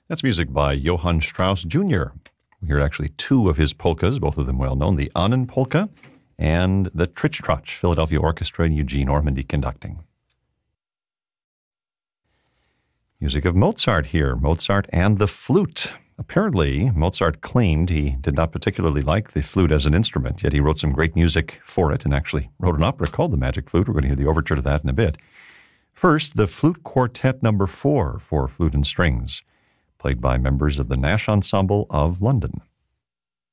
That's music by Johann Strauss Jr. We heard actually two of his polkas, both of them well known, the Ahnen Polka and the Tritsch Trotsch Philadelphia Orchestra and Eugene Ormandy conducting. Music of Mozart here, Mozart and the flute. Apparently, Mozart claimed he did not particularly like the flute as an instrument, yet he wrote some great music for it and actually wrote an opera called The Magic Flute. We're going to hear the overture to that in a bit. First, the Flute Quartet No. 4 for flute and strings, played by members of the Nash Ensemble of London.